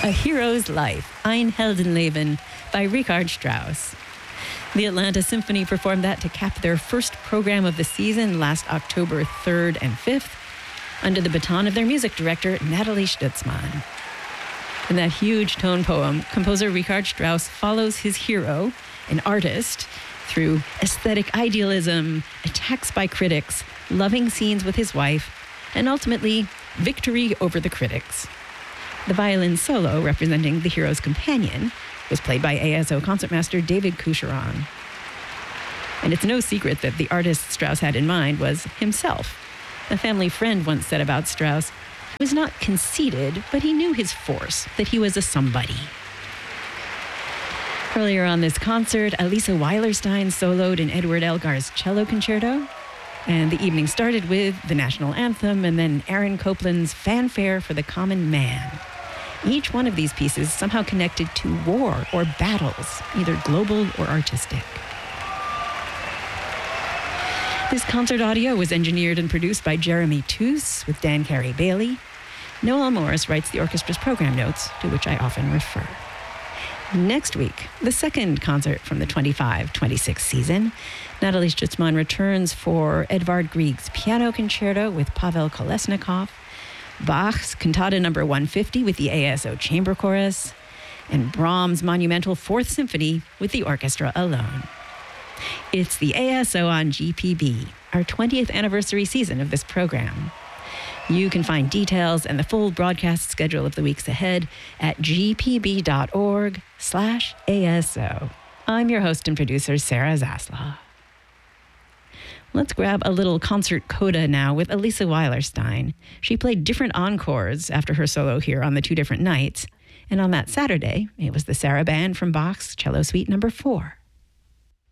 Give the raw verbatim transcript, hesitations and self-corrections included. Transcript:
A Hero's Life, Ein Heldenleben, by Richard Strauss. The Atlanta Symphony performed that to cap their first program of the season last October third and fifth, under the baton of their music director, Nathalie Stutzmann. In that huge tone poem, composer Richard Strauss follows his hero, an artist, through aesthetic idealism, attacks by critics, loving scenes with his wife, and ultimately, victory over the critics. The violin solo, representing the hero's companion, was played by A S O concertmaster David Coucheron. And it's no secret that the artist Strauss had in mind was himself. A family friend once said about Strauss, he was not conceited, but he knew his force, that he was a somebody. Earlier on this concert, Elisa Weilerstein soloed in Edward Elgar's cello concerto, and the evening started with the national anthem and then Aaron Copland's Fanfare for the Common Man. Each one of these pieces somehow connected to war or battles, either global or artistic. This concert audio was engineered and produced by Jeremy Toos with Dan Carey Bailey. Noel Morris writes the orchestra's program notes, to which I often refer. Next week, the second concert from the twenty-five twenty-six season, Nathalie Stutzmann returns for Edvard Grieg's Piano Concerto with Pavel Kolesnikov, Bach's Cantata number one fifty with the A S O Chamber Chorus, and Brahms' monumental Fourth Symphony with the orchestra alone. It's the A S O on G P B, our twentieth anniversary season of this program. You can find details and the full broadcast schedule of the weeks ahead at gpb.org slash ASO. I'm your host and producer, Sarah Zaslav. Let's grab a little concert coda now with Elisa Weilerstein. She played different encores after her solo here on the two different nights. And on that Saturday, it was the Sarah Band from Bach's Cello Suite number four.